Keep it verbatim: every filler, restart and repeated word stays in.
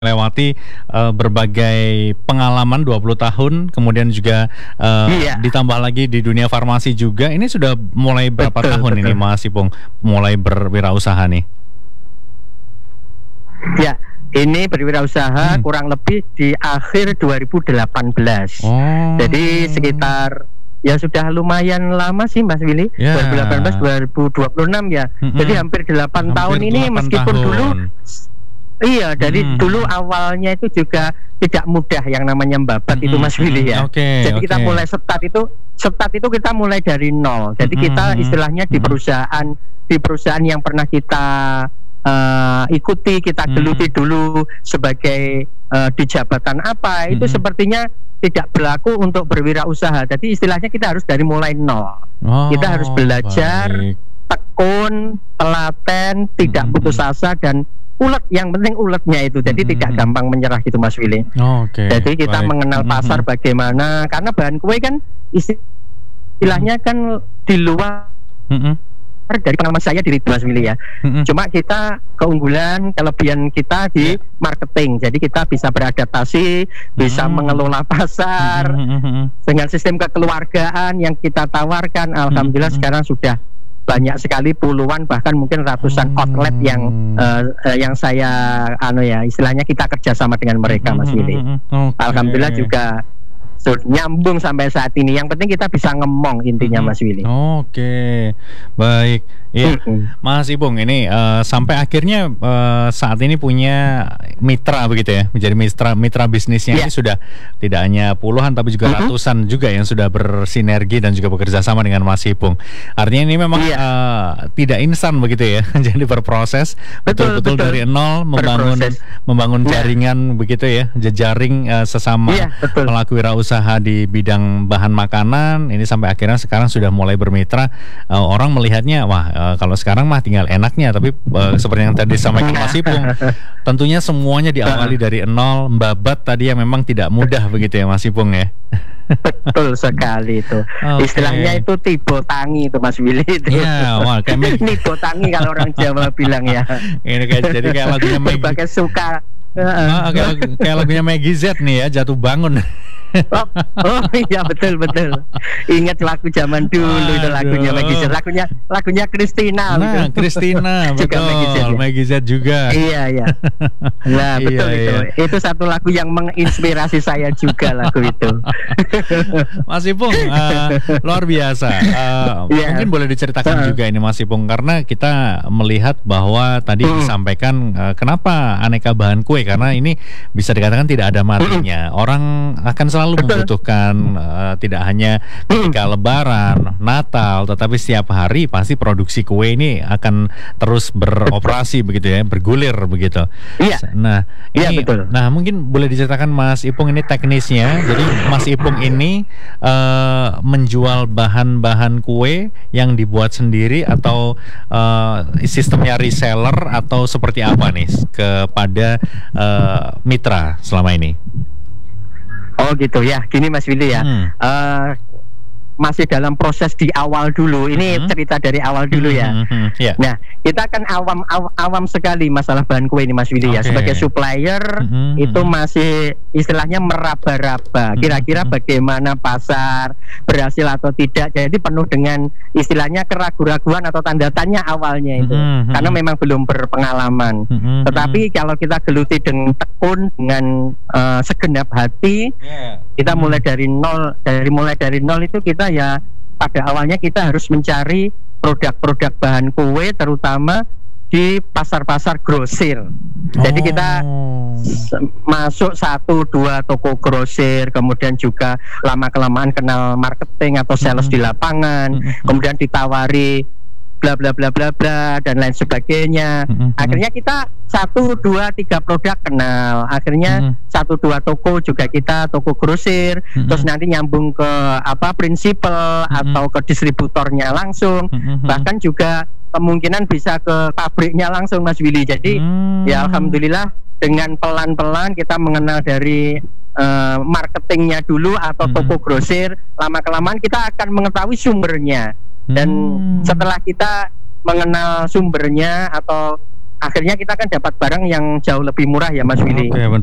melewati uh, berbagai pengalaman dua puluh tahun, kemudian juga uh, Iya. ditambah lagi di dunia farmasi juga. Ini sudah mulai berapa Betul, tahun ini betul. Mas Ipung mulai berwirausaha nih? Ya, ini berwirausaha Hmm. kurang lebih di akhir dua ribu delapan belas. Oh. Jadi sekitar ya sudah lumayan lama sih Mas Willy. Ya. dua ribu delapan belas dua ribu dua puluh enam ya. Mm-mm. Jadi hampir delapan tahun Hampir ini delapan meskipun tahun. dulu iya, dari Hmm. dulu awalnya itu juga tidak mudah yang namanya membabat itu Mm-mm. Mas Willy ya. Oke, Jadi kita oke. mulai start itu start itu kita mulai dari nol. Jadi Mm-mm. kita istilahnya di Mm-mm. perusahaan di perusahaan yang pernah kita eh, ikuti, kita Hmm. geluti dulu sebagai eh, di jabatan apa, itu Mm-mm. sepertinya tidak berlaku untuk berwirausaha. Jadi istilahnya kita harus dari mulai nol. Oh, Kita harus belajar, baik. tekun, telaten, tidak Mm-mm. putus asa dan ulet. Yang penting uletnya itu. Jadi Mm-mm. tidak gampang menyerah gitu Mas Willy. Oke. Jadi kita baik. mengenal Mm-mm. pasar bagaimana, karena bahan kue kan istilahnya kan di luar Mm-mm. dari pengalaman saya di Mas Willy ya. Mm-mm. Cuma kita keunggulan, kelebihan kita di Ya. marketing. Jadi kita bisa beradaptasi, bisa Hmm. mengelola pasar Mm-mm. dengan sistem kekeluargaan yang kita tawarkan. Alhamdulillah Mm-mm. sekarang sudah banyak sekali, puluhan bahkan mungkin ratusan Hmm. outlet yang eh, eh, yang saya anu ya, istilahnya kita kerjasama dengan mereka Mas Willy. Mm-mm. Oke. Alhamdulillah juga so, nyambung sampai saat ini. Yang penting kita bisa ngemong intinya Mm-mm. Mas Willy. Oke, baik. Iya, Mm-mm. Mas Ipung ini eh, sampai akhirnya eh, saat ini punya mitra begitu ya, menjadi mitra mitra bisnisnya Iya. ini sudah tidak hanya puluhan tapi juga Mm-mm. ratusan juga yang sudah bersinergi dan juga bekerja sama dengan Mas Ipung. Artinya ini memang Iya. eh, tidak instan begitu ya, jadi berproses Betul, betul-betul betul. dari nol membangun Berproses. membangun Iya. jaringan begitu ya, jejaring eh, sesama Iya, betul. pelaku wirausaha di bidang bahan makanan ini sampai akhirnya sekarang sudah mulai bermitra. Eh, orang melihatnya wah eh, kalau sekarang mah tinggal enaknya, tapi eh, seperti yang tadi disampaikan Mas Ipung, tentunya semuanya diawali dari nol, membabat tadi yang memang tidak mudah begitu ya Mas Ipung ya. Betul sekali itu. Oke. Istilahnya itu tibo tangi itu Mas Willy itu. Iya, wah kayak Meg- Nibo tangi kalau orang Jawa bilang ya. ini kayak jadi kayak lagunya Maggie. Berbagai suka. Heeh. Ah, kayak, kayak lagunya Maggie Z nih ya, jatuh bangun. Oh, oh iya betul betul. Ingat lagu zaman dulu itu lagunya Aduh. Maggie Z. Lagunya lagunya Christina. Nah, gitu. Christina, Juga Maggie Z, betul, ya? Maggie Z juga. Iya iya. Nah Iya, betul itu. iya. Itu satu lagu yang menginspirasi saya juga lagu itu. Mas Ipung, eh, luar biasa. Eh, Iya. Mungkin boleh diceritakan Heeh. juga ini Mas Ipung, karena kita melihat bahwa tadi Hmm. disampaikan eh, kenapa aneka bahan kue, karena ini bisa dikatakan tidak ada matinya. Orang akan selalu Betul. membutuhkan eh, tidak hanya ketika Lebaran, Natal, tetapi setiap hari pasti produksi kue ini akan terus beroperasi begitu ya, bergulir begitu. Iya. Nah, Iya, ini, betul. nah mungkin boleh diceritakan Mas Ipung ini teknisnya. Jadi Mas Ipung ini eh, menjual bahan-bahan kue yang dibuat sendiri atau eh, sistemnya reseller atau seperti apa nih kepada eh, mitra selama ini? Oh gitu ya. Gini Mas Willy ya. Hmm. Eh, masih dalam proses di awal dulu. Ini Mhm. cerita dari awal dulu ya. Hmm, hmm, hmm, ya. Nah, kita kan awam aw- awam sekali masalah bahan kue ini Mas Willy ya. Oke. Sebagai supplier Mhm. itu masih istilahnya meraba-raba. Kira-kira Mhm. bagaimana pasar, berhasil atau tidak. Jadi penuh dengan istilahnya keraguan-raguan atau tanda tanya awalnya itu. Mhm. Karena memang belum berpengalaman. Mhm. Tetapi kalau kita geluti dengan tekun, dengan eh, segenap hati, Ya. kita Mhm. mulai dari nol. Dari mulai dari nol itu kita ya pada awalnya kita harus mencari produk-produk bahan kue terutama di pasar-pasar grosir. Jadi kita Oh. s- masuk satu dua toko grosir, kemudian juga lama kelamaan kenal marketing atau sales Mhm. di lapangan, Mhm. kemudian ditawari bla bla bla bla bla dan lain sebagainya. Mhm. Akhirnya kita satu dua tiga produk kenal. Akhirnya Mhm. satu dua toko juga kita toko grosir, Mhm. terus nanti nyambung ke apa prinsipal Mhm. atau ke distributornya langsung. Mhm. Bahkan juga kemungkinan bisa ke pabriknya langsung Mas Willy. Jadi Hmm. ya alhamdulillah dengan pelan-pelan kita mengenal dari eh, marketingnya dulu atau Mhm. toko grosir, lama kelamaan kita akan mengetahui sumbernya. Dan Hmm. setelah kita mengenal sumbernya atau akhirnya kita kan dapat barang yang jauh lebih murah ya Mas Willy. Oke,